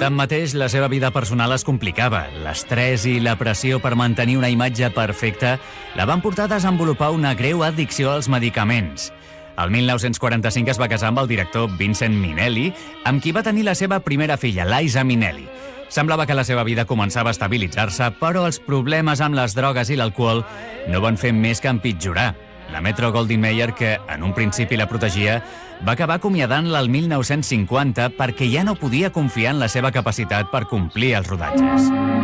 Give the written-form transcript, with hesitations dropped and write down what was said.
Tanmateix, la seva vida personal es complicava. L'estrès i la pressió per mantenir una imatge perfecta la van portar a desenvolupar una greu addicció als medicaments. El 1945 es va casar amb el director Vincent Minnelli, amb qui va tenir la seva primera filla, Liza Minnelli. Semblava que la seva vida començava a estabilitzar-se, però els problemes amb les drogues i l'alcohol no van fer més que empitjorar. La Metro-Goldwyn-Mayer, que en un principi la protegia, va acabar acomiadant-la el 1950 perquè ja no podia confiar en la seva capacitat per complir els rodatges.